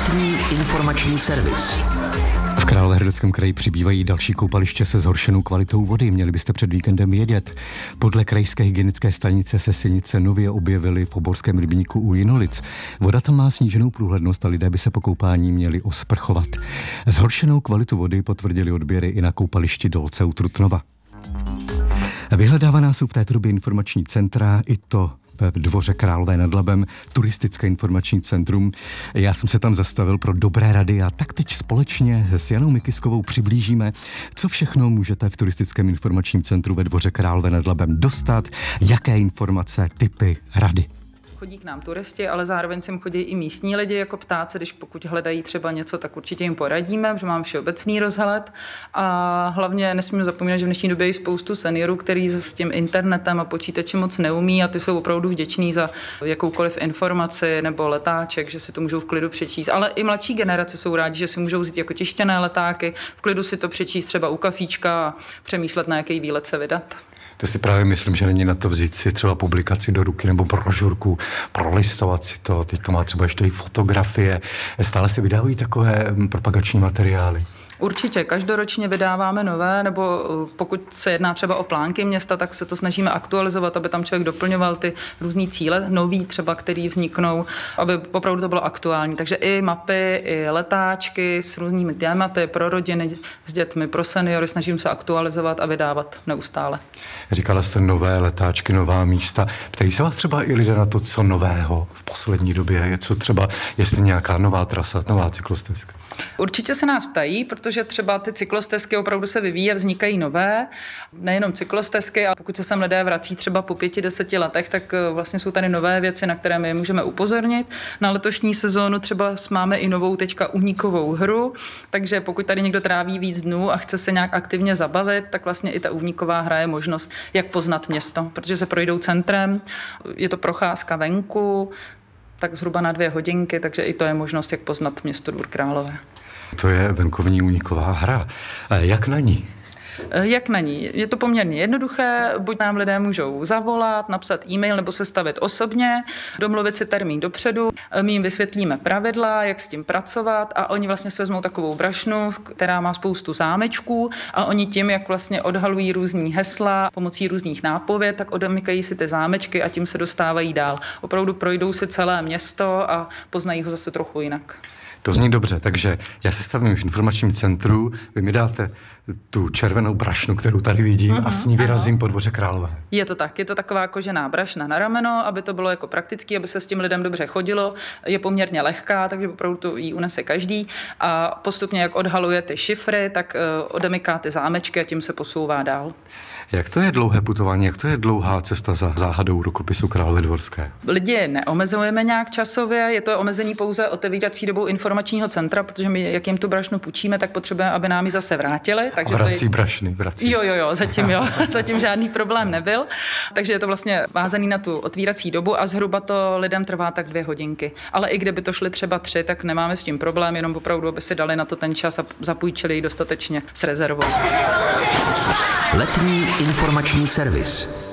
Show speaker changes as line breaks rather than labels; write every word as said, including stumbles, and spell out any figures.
Letní informační servis.
V Královéhradeckém kraji přibývají další koupaliště se zhoršenou kvalitou vody. Měli byste před víkendem vědět. Podle krajské hygienické stanice se sinice nově objevily v Oborském rybníku u Jinolic. Voda tam má sníženou průhlednost a lidé by se po koupání měli osprchovat. Zhoršenou kvalitu vody potvrdili odběry i na koupališti Dolce u Trutnova. Vyhledávaná jsou v této době informační centra, i to v Dvoře Králové nad Labem, turistické informační centrum. Já jsem se tam zastavil pro dobré rady a tak teď společně s Janou Mikiskovou přiblížíme, co všechno můžete v turistickém informačním centru ve Dvoře Králové nad Labem dostat, jaké informace, tipy, rady.
Chodí k nám turisti, ale zároveň sem chodí i místní lidi jako ptáci, když pokud hledají třeba něco, tak určitě jim poradíme, že mám všeobecný rozhled a hlavně nesmíme zapomínat, že v dnešní době je spoustu seniorů, kteří s tím internetem a počítačem moc neumí a ty jsou opravdu vděční za jakoukoliv informaci nebo letáček, že si to můžou v klidu přečíst, ale i mladší generace jsou rádi, že si můžou vzít jako tištěné letáky, v klidu si to přečíst třeba u kafíčka a přemýšlet, na jaký výlet se vydat.
To si právě myslím, že není na to vzít si třeba publikaci do ruky nebo brožurku, prolistovat si to, teď to má třeba ještě i fotografie. Stále se vydávají takové propagační materiály.
Určitě, každoročně vydáváme nové, nebo pokud se jedná třeba o plánky města, tak se to snažíme aktualizovat, aby tam člověk doplňoval ty různý cíle, nový třeba, který vzniknou, aby opravdu to bylo aktuální. Takže i mapy, i letáčky s různými tématy pro rodiny s dětmi, pro seniory, snažím se aktualizovat a vydávat neustále.
Říkala jste nové letáčky, nová místa. Ptají se vás třeba i lidé na to, co nového v poslední době je, co třeba, jestli nějaká nová trasa, nová cyklostezka?
Určitě se nás ptají, protože třeba ty cyklostezky opravdu se vyvíjí a vznikají nové. Nejenom cyklostezky, a pokud se sem lidé vrací třeba po pěti, deseti letech, tak vlastně jsou tady nové věci, na které my můžeme upozornit. Na letošní sezónu třeba máme i novou teďka uhníkovou hru, takže pokud tady někdo tráví víc dnů a chce se nějak aktivně zabavit, tak vlastně i ta uhníková hra je možnost, jak poznat město, protože se projdou centrem, je to procházka venku, tak zhruba na dvě hodinky, takže i to je možnost, jak poznat město Dvůr Králové.
To je venkovní úniková hra. Jak na ní?
Jak na ní? Je to poměrně jednoduché, buď nám lidé můžou zavolat, napsat e-mail nebo se stavit osobně, domluvit si termín dopředu, my jim vysvětlíme pravidla, jak s tím pracovat a oni vlastně se vezmou takovou brašnu, která má spoustu zámečků a oni tím, jak vlastně odhalují různý hesla pomocí různých nápověd, tak odemykají si ty zámečky a tím se dostávají dál. Opravdu projdou si celé město a poznají ho zase trochu jinak.
To zní dobře, takže já se stavím v informačním centru, vy mi dáte tu červenou brašnu, kterou tady vidím, mm-hmm, a s ní vyrazím ano. po Dvoře Králové.
Je to tak, je to taková kožená brašna na rameno, aby to bylo jako praktický, aby se s tím lidem dobře chodilo. Je poměrně lehká, takže opravdu to jí unese každý a postupně, jak odhaluje ty šifry, tak uh, odemyká ty zámečky a tím se posouvá dál.
Jak to je dlouhé putování, jak to je dlouhá cesta za záhadou rukopisu Královy Dvorské?
Lidi neomezujeme nějak časově, je to omezení pouze otevírací dobou informačního centra, protože my, jak jim tu brašnu půjčíme, tak potřebujeme, aby nám ji zase vrátili.
Takže a vrací je... brašny, vrací.
Jo, jo, jo, zatím jo, zatím žádný problém nebyl. Takže je to vlastně vázaný na tu otvírací dobu a zhruba to lidem trvá tak dvě hodinky. Ale i kdyby to šly třeba tři, tak nemáme s tím problém, jenom opravdu, aby si dali na to ten čas a zapůjčili ji dostatečně s rezervou.
Letní informační servis.